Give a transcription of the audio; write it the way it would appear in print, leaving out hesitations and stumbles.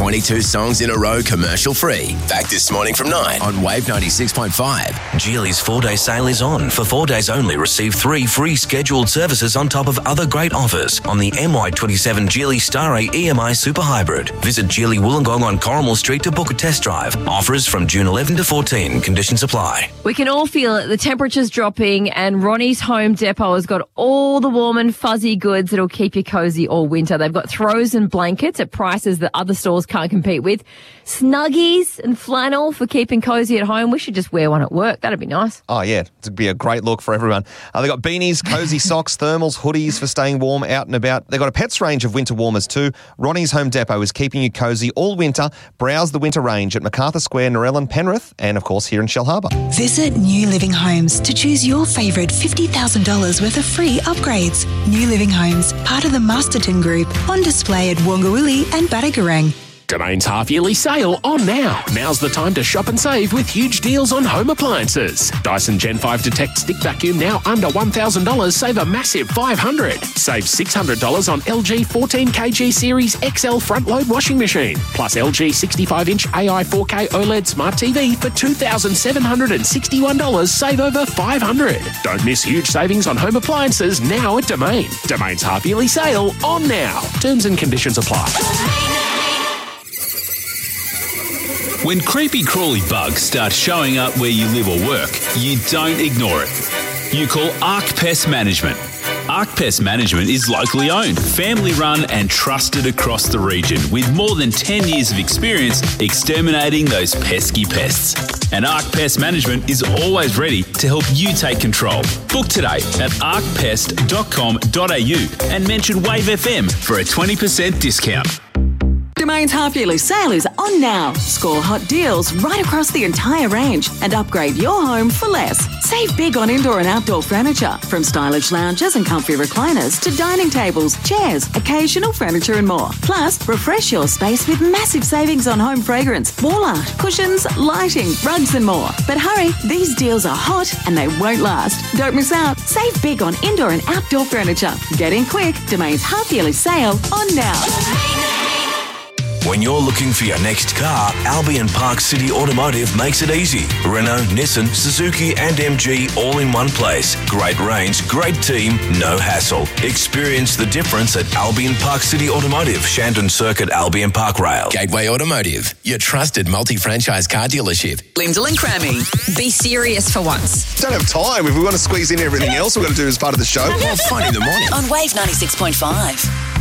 22 songs in a row commercial-free. Back this morning from 9 on Wave 96.5. Geely's 4-day sale is on. For 4 days only, receive 3 free scheduled services on top of other great offers on the MY27 Geely Star A EMI Super Hybrid. Visit Geely Wollongong on Corrimal Street to book a test drive. Offers from June 11 to 14. Conditions apply. We can all feel it. The temperature's dropping and Ronnie's Home Depot has got all the warm and fuzzy goods that'll keep you cozy all winter. They've got throws and blankets at prices that other stores can't compete with. Snuggies and flannel for keeping cozy at home. We should just wear one at work. That'd be nice. Oh, yeah. It'd be a great look for everyone. They've got beanies, cozy socks, thermals, hoodies for staying warm out and about. They've got a pets range of winter warmers too. Ronnie's Home Depot is keeping you cozy all winter. Browse the winter range at MacArthur Square, Narellan, Penrith, and of course here in Shell Harbour. Visit New Living Homes to choose your favourite $50,000 worth of free upgrades. New Living Homes, part of the Masterton Group, on display at Wongawilli and Batagorang. Domain's half-yearly sale on now. Now's the time to shop and save with huge deals on home appliances. Dyson Gen 5 Detect Stick Vacuum now under $1,000. Save a massive $500. Save $600 on LG 14kg Series XL front-load washing machine. Plus LG 65-inch AI 4K OLED Smart TV for $2,761. Save over $500. Don't miss huge savings on home appliances now at Domain. Domain's half-yearly sale on now. Terms and conditions apply. When creepy crawly bugs start showing up where you live or work, you don't ignore it. You call Arc Pest Management. Arc Pest Management is locally owned, family run and trusted across the region with more than 10 years of experience exterminating those pesky pests. And Arc Pest Management is always ready to help you take control. Book today at arcpest.com.au and mention Wave FM for a 20% discount. Domain's half-yearly sale is on now. Score hot deals right across the entire range and upgrade your home for less. Save big on indoor and outdoor furniture, from stylish lounges and comfy recliners to dining tables, chairs, occasional furniture and more. Plus, refresh your space with massive savings on home fragrance, wall art, cushions, lighting, rugs and more. But hurry, these deals are hot and they won't last. Don't miss out. Save big on indoor and outdoor furniture. Get in quick. Domain's half-yearly sale on now. When you're looking for your next car, Albion Park City Automotive makes it easy. Renault, Nissan, Suzuki and MG all in one place. Great range, great team, no hassle. Experience the difference at Albion Park City Automotive, Shandon Circuit, Albion Park Rail. Gateway Automotive, your trusted multi-franchise car dealership. Lyndall and Crammy. Be serious for once. Don't have time. If we want to squeeze in everything else we're going to do as part of the show. Well, fun in the morning. On Wave 96.5.